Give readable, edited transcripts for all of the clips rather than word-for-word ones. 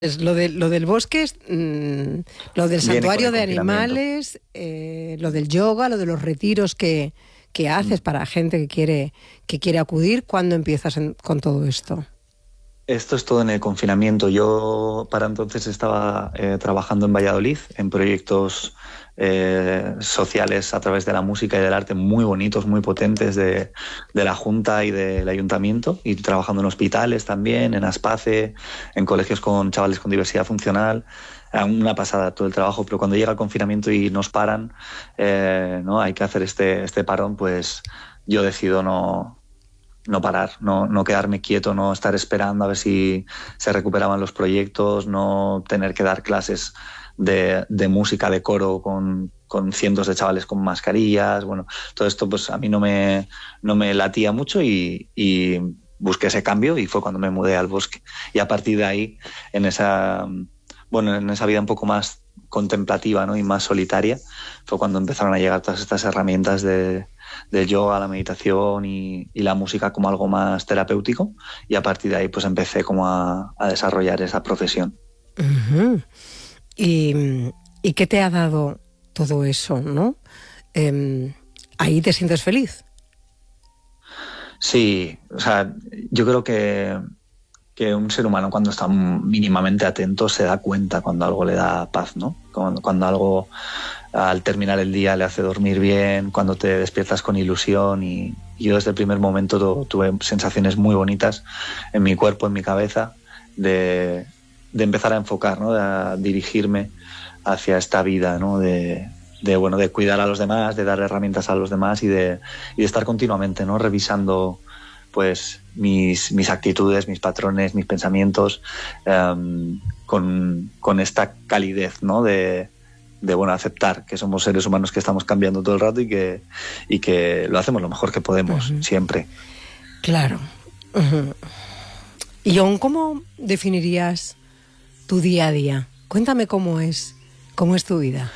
Lo del bosque, lo del Viene con santuario el de confinamiento. animales, lo del yoga, lo de los retiros que haces Mm. para gente que quiere acudir. ¿Cuándo empiezas con todo esto? Esto es todo en el confinamiento. Yo para entonces estaba trabajando en Valladolid en proyectos sociales a través de la música y del arte muy bonitos, muy potentes de la Junta y del Ayuntamiento, y trabajando en hospitales también, en Aspace, en colegios con chavales con diversidad funcional. Era una pasada todo el trabajo, pero cuando llega el confinamiento y nos paran, ¿no? Hay que hacer este parón, pues yo decido no parar, no quedarme quieto, no estar esperando a ver si se recuperaban los proyectos, no tener que dar clases de música, de coro con cientos de chavales con mascarillas. Bueno, todo esto pues a mí no me latía mucho y busqué ese cambio y fue cuando me mudé al bosque. Y a partir de ahí, en esa, en esa vida un poco más contemplativa, ¿no? Y más solitaria, fue cuando empezaron a llegar todas estas herramientas del yoga, la meditación y la música como algo más terapéutico, y a partir de ahí pues empecé como a desarrollar esa profesión. Ujú. ¿Y, y qué te ha dado todo eso, no? Ahí te sientes feliz. Sí, o sea, yo creo que un ser humano cuando está mínimamente atento se da cuenta cuando algo le da paz, ¿no? Cuando algo al terminar el día le hace dormir bien, cuando te despiertas con ilusión, y yo desde el primer momento tuve sensaciones muy bonitas en mi cuerpo, en mi cabeza, de empezar a enfocar, ¿no? A dirigirme hacia esta vida, ¿no? De cuidar a los demás, de dar herramientas a los demás y de estar continuamente, ¿no? Revisando pues mis actitudes, mis patrones, mis pensamientos, con esta calidez, ¿no? De aceptar que somos seres humanos que estamos cambiando todo el rato y que lo hacemos lo mejor que podemos, Ujú. siempre. Claro. Ujú. ¿Y aún cómo definirías tu día a día? Cuéntame cómo es tu vida.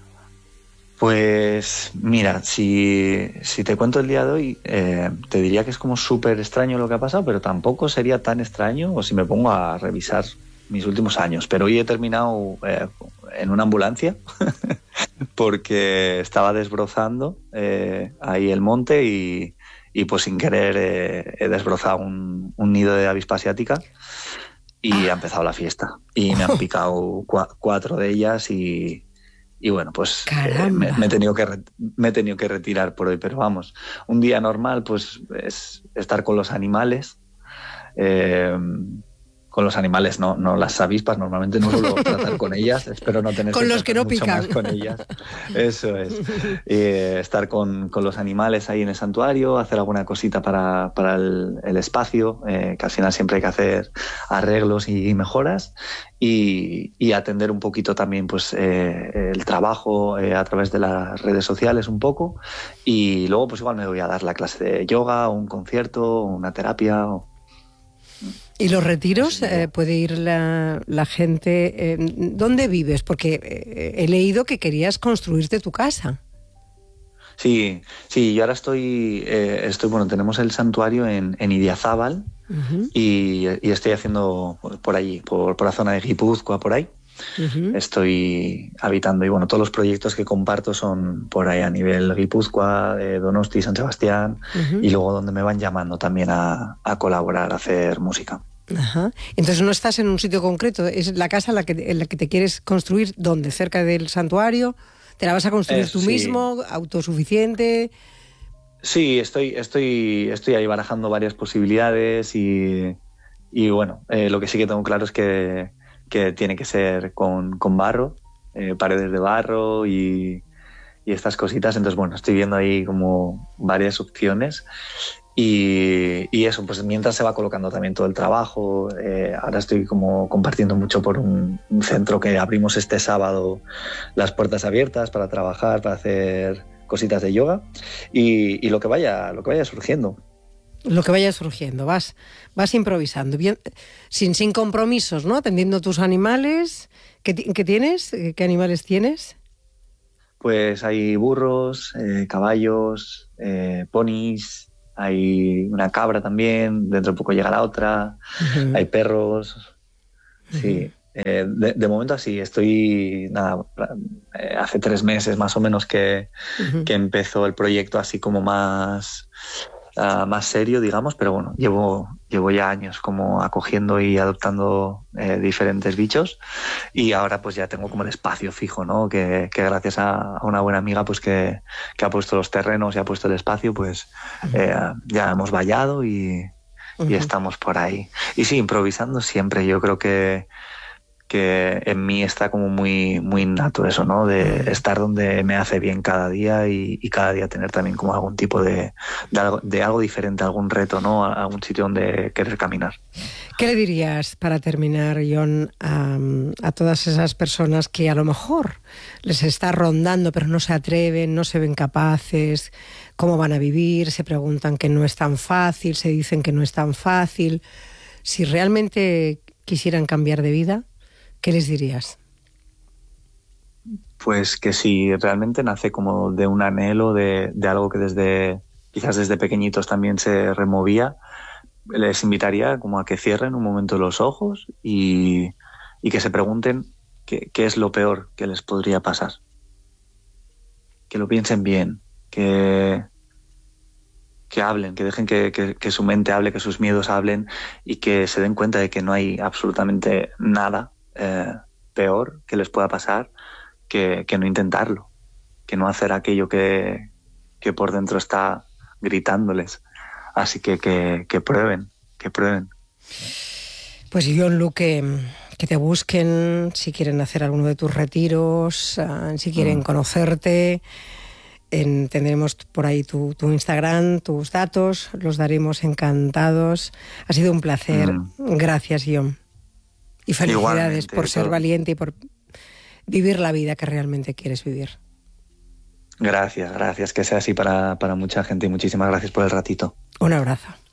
Pues mira, si te cuento el día de hoy, te diría que es como súper extraño lo que ha pasado, pero tampoco sería tan extraño o si me pongo a revisar mis últimos años. Pero hoy he terminado en una ambulancia porque estaba desbrozando ahí el monte y pues sin querer he desbrozado un nido de avispa asiática y ha Ah, empezado la fiesta. Y me han picado cuatro de ellas y bueno, pues me he caramba. tenido me he tenido que retirar por hoy, pero vamos, un día normal pues es estar eh, con los animales, no las avispas, normalmente no suelo tratar con ellas, espero no tener que Con los que tratar no mucho pican. más con ellas, eso es. Estar con los animales ahí en el santuario, hacer alguna cosita para el espacio, que al final siempre hay que hacer arreglos y mejoras, y atender un poquito también pues el trabajo a través de las redes sociales un poco, y luego pues igual me voy a dar la clase de yoga, o un concierto, o una terapia, ¿Y los ese es retiros? mi día. ¿Puede ir la gente? ¿Dónde vives? Porque he leído que querías construirte tu casa. Sí, sí, yo ahora bueno, tenemos el santuario en Idiazábal Ujú, y estoy haciendo por allí, por la zona de Guipúzcoa, por ahí. ujú. Estoy habitando y bueno, todos los proyectos que comparto son por ahí a nivel Guipúzcoa, Donosti, San Sebastián, Ujú. y luego donde me van llamando también a colaborar, a hacer música. Ajá. Entonces no estás en un sitio concreto, es la casa en la que te quieres construir, ¿dónde? ¿Cerca del santuario? ¿Te la vas a construir Eso tú sí, mismo, autosuficiente? sí, estoy ahí barajando varias posibilidades y bueno, lo que sí que tengo claro es que tiene que ser con barro, paredes de barro y estas cositas. Entonces, bueno, estoy viendo ahí como varias opciones y eso, pues mientras se va colocando también todo el trabajo. Ahora estoy como compartiendo mucho por un centro que abrimos este sábado las puertas abiertas para trabajar, para hacer cositas de yoga y lo que vaya surgiendo. Lo que vaya surgiendo, vas improvisando, bien, sin compromisos, ¿no? Atendiendo tus animales. ¿Qué tienes? ¿Qué animales tienes? Pues hay burros, caballos, ponis, hay una cabra también, dentro de poco llega la otra, Ujú, hay perros, ujú. sí. De momento así, estoy, nada, hace 3 meses más o menos que empezó el proyecto así como más serio, digamos, pero bueno, llevo ya años como acogiendo y adoptando diferentes bichos, y ahora pues ya tengo como el espacio fijo, ¿no? Que gracias a una buena amiga pues que ha puesto los terrenos y ha puesto el espacio, pues ya hemos vallado y estamos por ahí. Y sí, improvisando siempre. Yo creo que en mí está como muy, muy innato eso, ¿no? De estar donde me hace bien cada día y cada día tener también como algún tipo de algo diferente, algún reto, ¿no? Algún sitio donde querer caminar. ¿Qué le dirías, para terminar, Jon, a todas esas personas que a lo mejor les está rondando pero no se atreven, no se ven capaces, cómo van a vivir, se preguntan que no es tan fácil, se dicen que no es tan fácil? Si realmente quisieran cambiar de vida, ¿qué les dirías? Pues que si realmente nace como de un anhelo, de algo que quizás desde pequeñitos también se removía, les invitaría como a que cierren un momento los ojos y que se pregunten qué es lo peor que les podría pasar. Que lo piensen bien, que hablen, que dejen que su mente hable, que sus miedos hablen, y que se den cuenta de que no hay absolutamente nada peor que les pueda pasar que no intentarlo, que no hacer aquello que por dentro está gritándoles. Así que prueben, que prueben. Pues Jon Luque, que te busquen si quieren hacer alguno de tus retiros, si quieren conocerte. Tendremos por ahí tu Instagram, tus datos, los daremos encantados. Ha sido un placer. Gracias, Jon. Y felicidades. Igualmente, por ser valiente y por vivir la vida que realmente quieres vivir. Gracias, que sea así para mucha gente, y muchísimas gracias por el ratito. Un abrazo.